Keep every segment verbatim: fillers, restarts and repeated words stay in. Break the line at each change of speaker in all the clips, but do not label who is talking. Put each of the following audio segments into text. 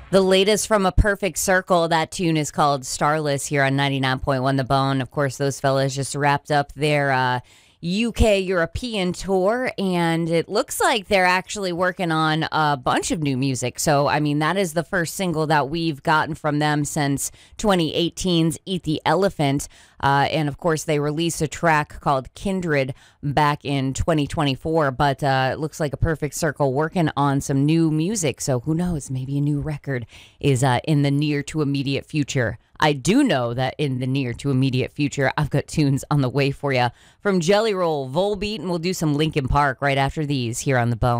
The latest from A Perfect Circle. That tune is called Starless here on ninety-nine point one The Bone. Of course, those fellas just wrapped up their uh, U K European tour, and it looks like they're actually working on a bunch of new music. So, I mean, that is the first single that we've gotten from them since twenty eighteen's Eat the Elephant. Uh, and, of course, they released a track called Kindred back in twenty twenty-four. But uh, it looks like A Perfect Circle working on some new music. So who knows? Maybe a new record is uh, in the near to immediate future. I do know that in the near to immediate future, I've got tunes on the way for you from Jelly Roll, Volbeat, and we'll do some Linkin Park right after these here on The Bone.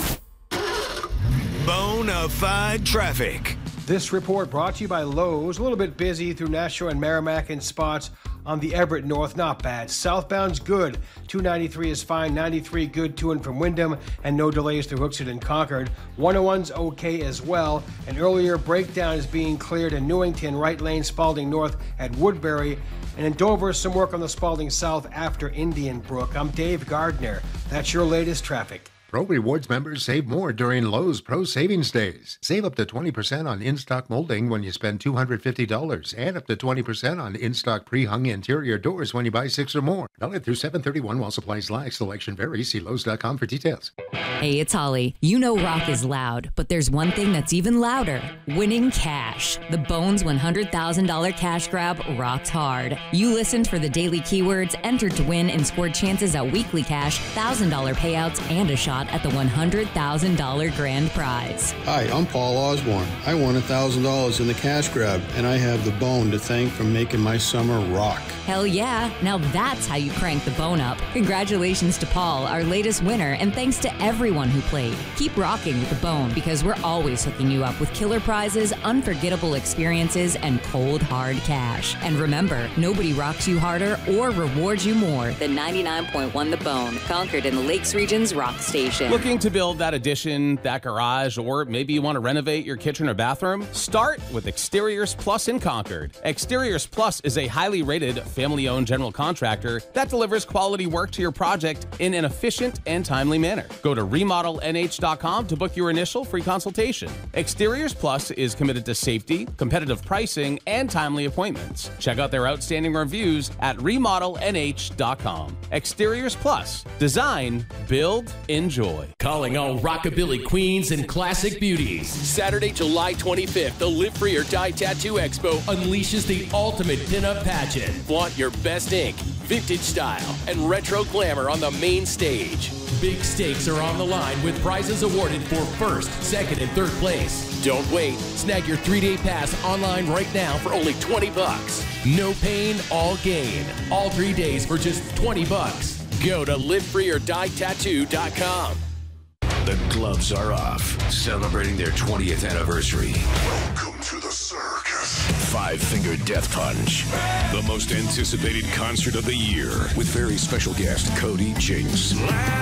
Bonafide traffic.
This report brought to you by Lowe's. A little bit busy through Nashua and Merrimack in spots on the Everett North. Not bad. Southbound's good. two ninety-three is fine. ninety-three good to and from Wyndham, and no delays through Hooksett and Concord. one oh one's okay as well. An earlier breakdown is being cleared in Newington, right lane Spalding North at Woodbury. And in Dover, some work on the Spalding South after Indian Brook. I'm Dave Gardner. That's your latest traffic.
Pro Rewards members save more during Lowe's Pro Savings Days. Save up to twenty percent on in-stock molding when you spend two hundred fifty dollars and up to twenty percent on in-stock pre-hung interior doors when you buy six or more. Valid through seven thirty-one while supplies last. Selection varies. See Lowe's dot com for details.
Hey, it's Holly. You know rock is loud, but there's one thing that's even louder. Winning cash. The Bones one hundred thousand dollars cash grab rocks hard. You listened for the daily keywords, entered to win, and scored chances at weekly cash, one thousand dollars payouts, and a shot at the one hundred thousand dollars grand prize.
Hi, I'm Paul Osborne. I won one thousand dollars in the cash grab, and I have the Bone to thank for making my summer rock.
Hell yeah. Now that's how you crank the Bone up. Congratulations to Paul, our latest winner, and thanks to everyone who played. Keep rocking with the Bone, because we're always hooking you up with killer prizes, unforgettable experiences, and cold, hard cash. And remember, nobody rocks you harder or rewards you more than ninety-nine point one The Bone, Concord in the Lakes Region's rock station.
Looking to build that addition, that garage, or maybe you want to renovate your kitchen or bathroom? Start with Exteriors Plus in Concord. Exteriors Plus is a highly rated, family-owned general contractor that delivers quality work to your project in an efficient and timely manner. Go to remodel N H dot com to book your initial free consultation. Exteriors Plus is committed to safety, competitive pricing, and timely appointments. Check out their outstanding reviews at remodel N H dot com. Exteriors Plus. Design, build, enjoy.
Calling all rockabilly queens and classic beauties. Saturday, July twenty-fifth, the Live Free or Die Tattoo Expo unleashes the ultimate pinup pageant. Flaunt your best ink, vintage style, and retro glamour on the main stage. Big stakes are on the line with prizes awarded for first, second, and third place. Don't wait. Snag your three-day pass online right now for only twenty bucks. No pain, all gain. All three days for just twenty bucks. Go to live free or die tattoo dot com.
The gloves are off, celebrating their twentieth anniversary.
Welcome to the circus.
Five Finger Death Punch, the most anticipated concert of the year, with very special guest Cody Jinks.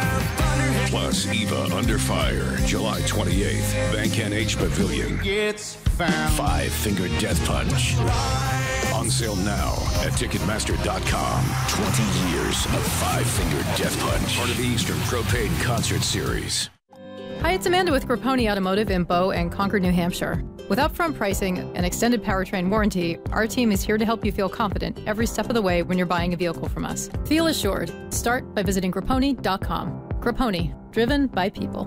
Plus Eva Under Fire, July twenty-eighth, Van Can H Pavilion.
It's found.
Five Finger Death Punch. On sale now at Ticketmaster dot com. twenty years of Five Finger Death Punch, part of the Eastern Propane Concert Series.
Hi, it's Amanda with Grapponi Automotive in Bow and Concord, New Hampshire. With upfront pricing and extended powertrain warranty, our team is here to help you feel confident every step of the way when you're buying a vehicle from us. Feel assured. Start by visiting Grapponi dot com. Grapponi, driven by people.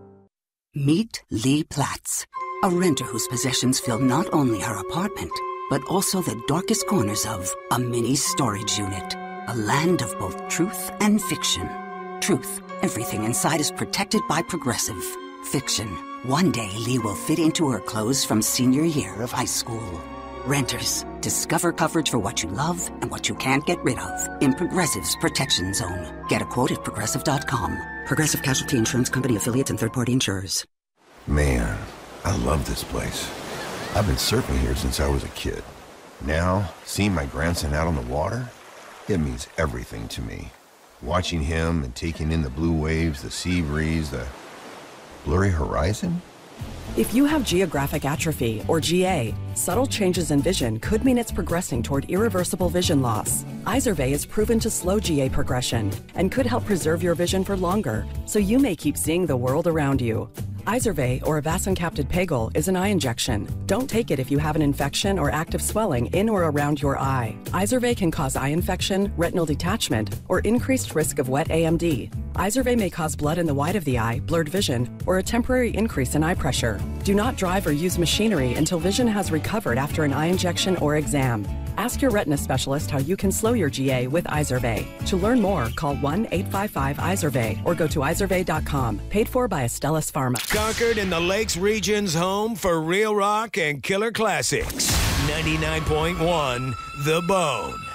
Meet Lee Platz, a renter whose possessions fill not only her apartment, but also the darkest corners of a mini storage unit. A land of both truth and fiction. Truth. Everything inside is protected by Progressive. Fiction. One day, Lee will fit into her clothes from senior year of high school. Renters. Discover coverage for what you love and what you can't get rid of in Progressive's Protection Zone. Get a quote at Progressive dot com. Progressive Casualty Insurance Company affiliates and third-party insurers.
Man, I love this place. I've been surfing here since I was a kid. Now, seeing my grandson out on the water, it means everything to me. Watching him and taking in the blue waves, the sea breeze, the blurry horizon.
If you have geographic atrophy, or G A, subtle changes in vision could mean it's progressing toward irreversible vision loss. Izervay is proven to slow G A progression and could help preserve your vision for longer, so you may keep seeing the world around you. Izervay, or avacincaptad pegol, is an eye injection. Don't take it if you have an infection or active swelling in or around your eye. Izervay can cause eye infection, retinal detachment, or increased risk of wet A M D. Izervay may cause blood in the white of the eye, blurred vision, or a temporary increase in eye pressure. Do not drive or use machinery until vision has recovered after an eye injection or exam. Ask your retina specialist how you can slow your G A with Izervay. To learn more, call one eight five five Izervay or go to izervay dot com. Paid for by Astellas Pharma.
Concord and the Lakes region's home for real rock and killer classics. ninety-nine point one The Bone.